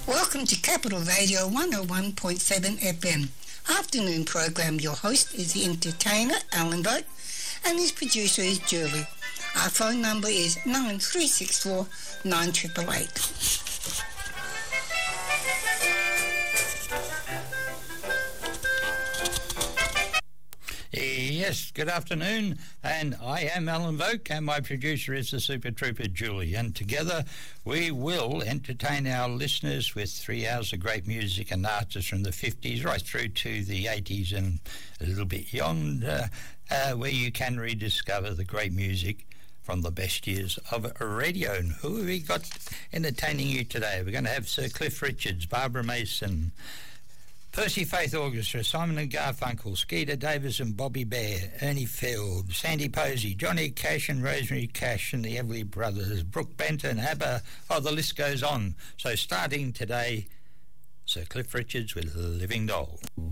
Welcome to Capital Radio 101.7 FM. Afternoon program. Your host is the entertainer, Alan Vogt, and his producer is Julie. Our phone number is 9364 9888. Yes, good afternoon, and I am Alan Vogt, and my producer is the Super Trooper Julie, and together we will entertain our listeners with 3 hours of great music and artists from the 50s right through to the 80s and a little bit beyond, where you can rediscover the great music from the best years of radio. And who have we got entertaining you today? We're going to have Sir Cliff Richards, Barbara Mason, Percy Faith Orchestra, Simon and Garfunkel, Skeeter Davis and Bobby Bear, Ernie Field, Sandy Posey, Johnny Cash and Rosemary Cash and the Everly Brothers, Brooke Benton, ABBA, the list goes on. So starting today, Sir Cliff Richards with Living Doll.